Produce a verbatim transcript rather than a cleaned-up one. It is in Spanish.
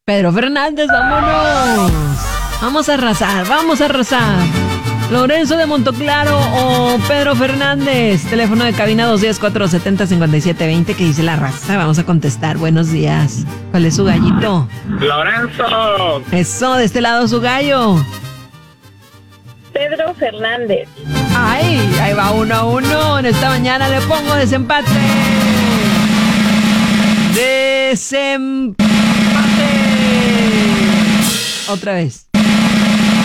Pedro Fernández, vámonos. Vamos a arrasar, vamos a arrasar. Lorenzo de Montoclaro o Pedro Fernández. Teléfono de cabina dos uno cero, cuatro siete cero, cinco siete dos cero. ¿Qué dice la raza? Vamos a contestar. Buenos días. ¿Cuál es su gallito? Lorenzo. Eso, de este lado su gallo. Pedro Fernández. Ay, ahí va uno a uno. En esta mañana le pongo desempate. Desempate. Otra vez.